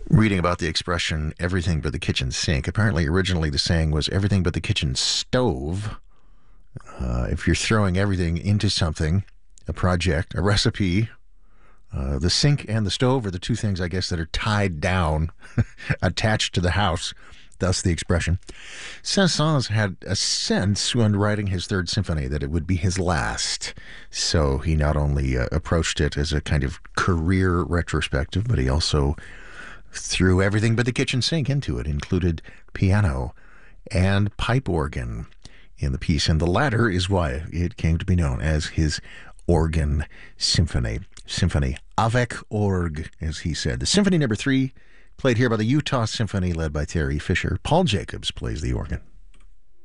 Reading about the expression everything but the kitchen sink. Apparently, originally the saying was everything but the kitchen stove. If you're throwing everything into something, a project, a recipe, the sink and the stove are the two things, I guess, that are tied down, attached to the house. Thus the expression. Saint-Saëns had a sense when writing his Third Symphony that it would be his last. So he not only approached it as a kind of career retrospective, but he also threw everything but the kitchen sink into it, included piano and pipe organ in the piece. And the latter is why it came to be known as his organ symphony. Symphony avec orgue, as he said. The Symphony Number 3, played here by the Utah Symphony, led by Terry Fisher. Paul Jacobs plays the organ.